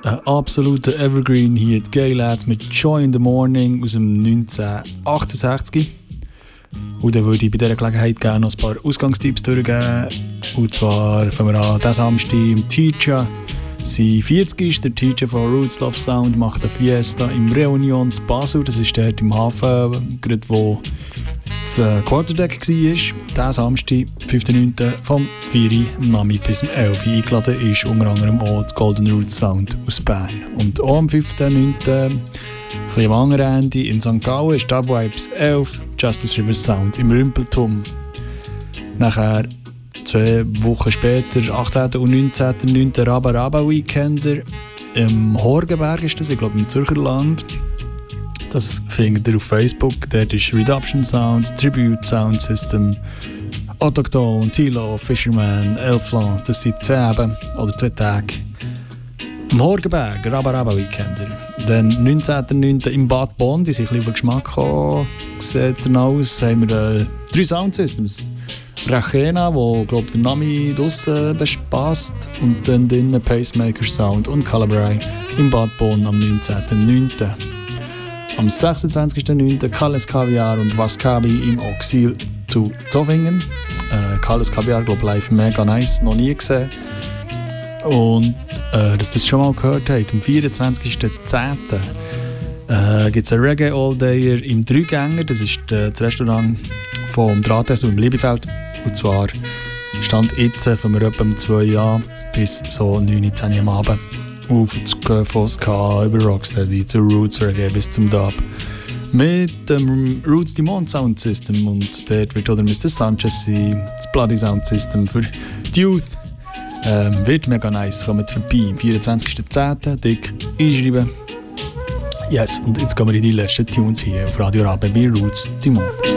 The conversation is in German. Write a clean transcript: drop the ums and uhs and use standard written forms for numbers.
Ein absoluter Evergreen hier, die Gay Lads mit Joy in the Morning aus dem 1968. Und dann würde ich bei dieser Gelegenheit gerne noch ein paar Ausgangstipps durchgeben. Und zwar fangen wir an, diesen Samstag im Teacher. Sein 40 ist der Teacher von Roots Love Sound, macht eine Fiesta im Reunion in Basel. Das ist dort im Hafen, gerade wo das Quarterdeck war. Diesen Samstag, 5.9. vom 4 Uhr am Nachmittag bis um 11 Uhr. Eingeladen ist unter anderem auch die Golden Roots Sound aus Bern. Und auch am 5.9. ein bisschen am anderen Ende in St. Gallen ist Dub Vibes 11, Justice River Sound im Rümpelturm. Nachher 2 Wochen später, 18. und 19.9. Raba Weekender. Im Horgenberg ist das, ich glaube im Zürcher Land. Das findet ihr auf Facebook. Dort ist Redemption Sound, Tribute Sound System, Autochthon, Tilo, Fisherman, Elfland. Das sind 2 Tage. Am Horgenberg, Raba Weekender. Dann 19.9. im Bad Bonn, die sind ein bisschen auf den Geschmack gekommen. Sieht danach aus, haben wir 3 Soundsystems. Rachena, wo glaub der Nami draussen bespaßt, und dann drinnen Pacemaker Sound und Calabrai im Bad Bonn am 19.9. Am 26.9. Kalles Kaviar und Waskabi im Oxil zu Zofingen. Kalles Kaviar, glaube live mega nice, noch nie gesehen. Und dass ihr das schon mal gehört habt, am 24.10. gibt es ein Reggae All-Dayer im Dreigänger. Das ist das Restaurant vom Drahtesel im Liebefeld. Und zwar stand jetzt von mir etwa um 2 Jahren bis so 9-10 am Abend auf von Ska über Rocksteady zu Roots Reggae bis zum Dub. Mit dem Roots Dimond Sound System, und dort wird oder Mr. Sanchez sein, das Bloody Sound System für die Youth. Wird mega nice, kommt vorbei am 24.10. dick einschreiben. Yes, und jetzt gehen wir in die letzten Tunes hier auf Radio Rabe bei Roots Dimond.